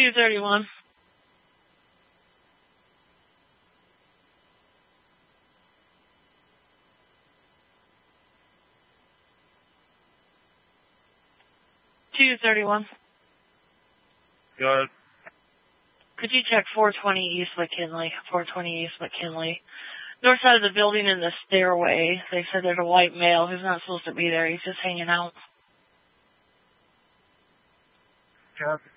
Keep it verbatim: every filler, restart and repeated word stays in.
two thirty-one. two thirty-one. Go ahead. Could you check four twenty East McKinley? four twenty East McKinley. North side of the building in the stairway. They said there's a white male who's not supposed to be there. He's just hanging out. Copy.